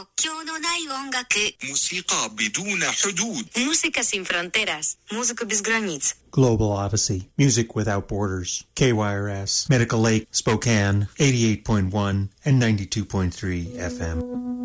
موسيقى بدون حدود. Música sin fronteras. Música без границ. Global Odyssey. Music without borders. KYRS. Medical Lake, Spokane, 88.1 and 92.3 FM.